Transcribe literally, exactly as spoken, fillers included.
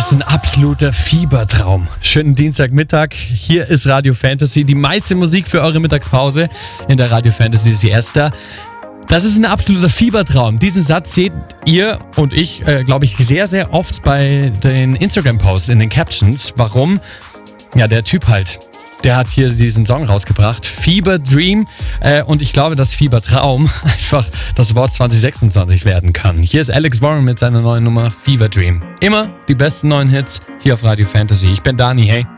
Das ist ein absoluter Fiebertraum. Schönen Dienstagmittag. Hier ist Radio Fantasy. Die meiste Musik für eure Mittagspause in der Radio Fantasy Siesta. Das ist ein absoluter Fiebertraum. Diesen Satz seht ihr und ich, äh, glaube ich, sehr, sehr oft bei den Instagram-Posts in den Captions. Warum? Ja, der Typ halt. Der hat hier diesen Song rausgebracht, Fever Dream. Äh, und ich glaube, dass Fiebertraum einfach das Wort zwanzig sechsundzwanzig werden kann. Hier ist Alex Warren mit seiner neuen Nummer Fever Dream. Immer die besten neuen Hits hier auf Radio Fantasy. Ich bin Dani, hey.